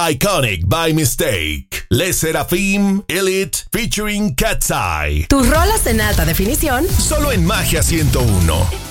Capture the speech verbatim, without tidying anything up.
Iconic by Mistake. Le Sserafim Elite featuring Cat's Eye. Tus rolas en alta definición. Solo en Magia ciento uno.